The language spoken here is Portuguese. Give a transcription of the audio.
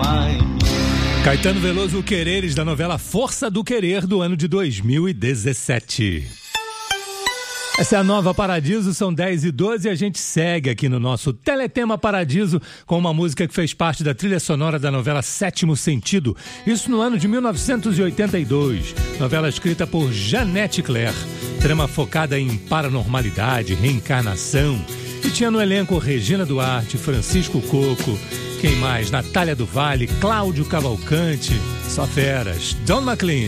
Caetano Veloso, Quereres, da novela Força do Querer, do ano de 2017. Essa é a Nova Paradiso, são 10h12 e a gente segue aqui no nosso Teletema Paradiso com uma música que fez parte da trilha sonora da novela Sétimo Sentido, isso no ano de 1982, novela escrita por Janete Claire, trama focada em paranormalidade, reencarnação, e tinha no elenco Regina Duarte, Francisco Coco, quem mais? Natália do Vale, Cláudio Cavalcante, só feras, John McLean.